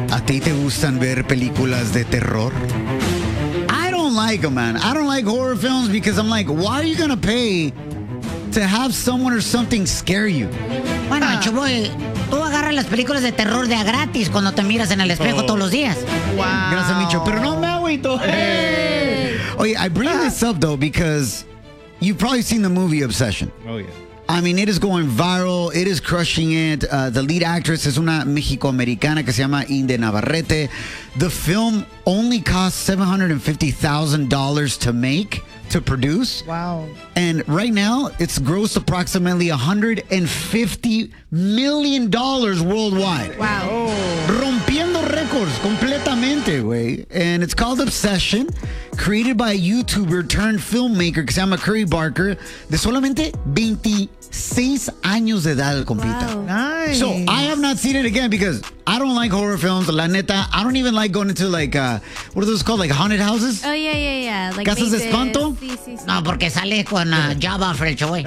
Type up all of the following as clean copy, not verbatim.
¿A ti te gustan ver películas de terror? I don't like them, man. I don't like horror films because I'm like, why are you going to pay to have someone or something scare you? Bueno, Chuboy, tú agarras las películas de terror de a gratis cuando te miras en el espejo todos los días. Wow. Gracias, Micho. Pero no me agüito. Hey. Oye, I bring this up, though, because you've probably seen the movie Obsession. Oh, yeah. I mean, it is going viral. It is crushing it. The lead actress es una mexicoamericana que se llama Inde Navarrete. The film only cost $750,000 to make, to produce. Wow. And right now, it's grossed approximately $150 million worldwide. Wow. Rompiendo récords completamente, güey. And it's called Obsession, created by a YouTuber turned filmmaker que se llama Curry Barker, de solamente 26 años de edad, compita. Wow. Nice. So I have not seen it again because I don't like horror films. La neta, I don't even like going into like, what are those called? Like haunted houses? Oh, yeah. Like ¿Casas de veces. espanto? Sí. No, porque sale con Java for el Chuboy.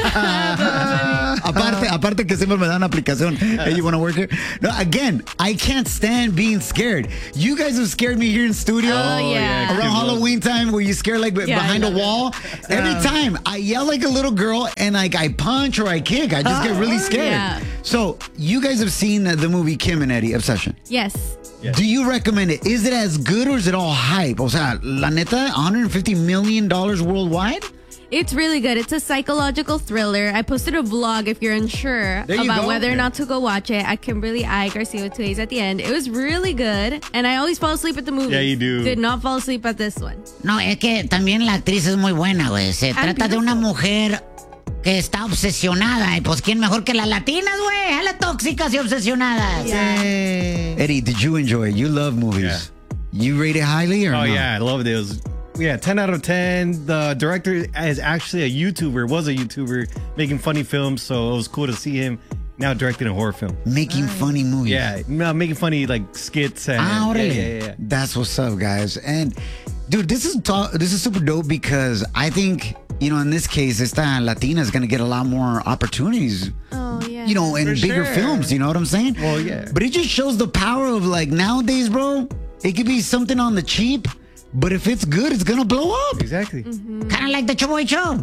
aparte que siempre me dan una aplicación. Hey, you want to work here? No, again, I can't stand being scared. You guys have scared me here in studio. Oh, yeah. Around Halloween time where you scare like behind a wall. Every time I yell like a little girl and like I punch or I kick, I just get really scared. Yeah. So you guys have seen the movie Kim and Eddie, Obsession. Yes. Do you recommend it? Is it as good or is it all hype? O sea, la neta, $150 million worldwide? It's really good. It's a psychological thriller. I posted a vlog if you're unsure about whether or not to go watch it. I Kimberly I. Garcia with 2 A's at the end. It was really good. And I always fall asleep at the movies. Yeah, you do. Did not fall asleep at this one. No, es que también la actriz es muy buena, güey. Se trata de una mujer que está obsesionada. Y pues, ¿quién mejor que las latinas, güey? A las tóxicas y obsesionadas. Yeah. Eddie, did you enjoy it? You love movies. Yeah. You rate it highly or Oh, no? yeah, I loved it. It was, 10 out of 10. The director is actually a YouTuber making funny films, so it was cool to see him now directing a horror film. Making funny movies. Yeah, making funny like skits. And, órale. yeah. That's what's up, guys. And dude, this is super dope because I think, you know, in this case, esta Latina is going to get a lot more opportunities. Oh, yeah. You know, in For bigger sure. films, you know what I'm saying? Well, yeah. But it just shows the power of like nowadays, bro, it could be something on the cheap, but if it's good, it's going to blow up. Exactly. Kind of like the Chuboy Show.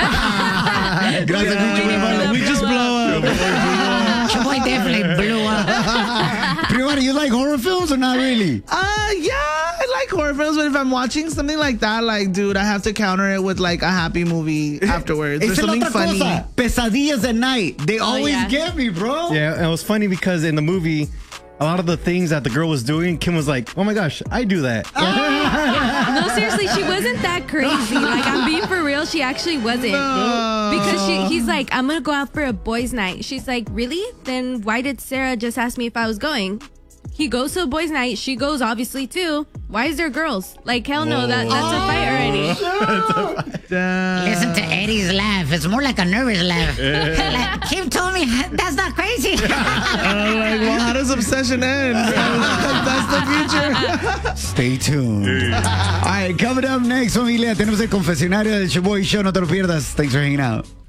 Gracias, mucho, muy amable. We just blow up. Chuboy definitely blew up. Prima, do you like horror films or not really? Yeah, I like horror films, but if I'm watching something like that, like, dude, I have to counter it with like a happy movie afterwards. There's Esa es la something otra funny. cosa. Pesadillas at night. They always yeah. get me, bro. Yeah, and it was funny because in the movie, a lot of the things that the girl was doing, Kim was like, "Oh my gosh, I do that." No, seriously, she wasn't that crazy. Like, I'm being for real. She actually wasn't. Because he's like, I'm going to go out for a boys' night. She's like, really? Then why did Sarah just ask me if I was going? He goes to a boys' night. She goes, obviously, too. Why is there girls? Like, hell no, that's a fight already. Listen to Eddie's laugh. It's more like a nervous laugh. Like, Kim told me that's not crazy. Like, well, how does Obsession end? That's the future. Stay tuned. All right, coming up next, familia, tenemos el confesionario del Chuboy Show. No te lo pierdas. Thanks for hanging out.